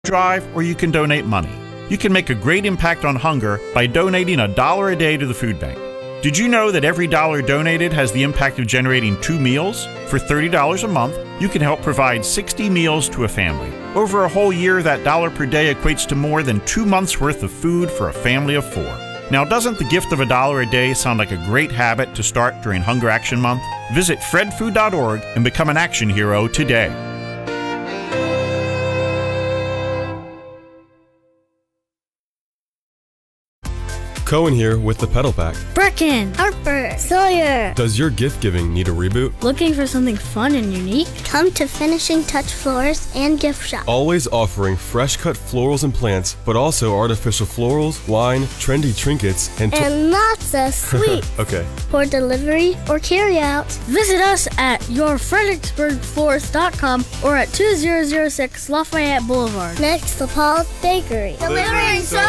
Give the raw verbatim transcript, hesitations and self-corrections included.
drive, or you can donate money. You can make a great impact on hunger by donating a dollar a day to the food bank. Did you know that every dollar donated has the impact of generating two meals? For thirty dollars a month, you can help provide sixty meals to a family. Over a whole year, that dollar per day equates to more than two months' worth of food for a family of four. Now, doesn't the gift of a dollar a day sound like a great habit to start during Hunger Action Month? Visit fred food dot org and become an action hero today. Cohen here with the Pedal Pack. Brecken, Harper, Sawyer. Does your gift giving need a reboot? Looking for something fun and unique? Come to Finishing Touch Florist and Gift Shop. Always offering fresh cut florals and plants, but also artificial florals, wine, trendy trinkets, and... To- and lots of sweets. Okay. For delivery or carry out. Visit us at your fredericksburg florist dot com or at two thousand six Lafayette Boulevard. Next to Paul's Bakery. Delivering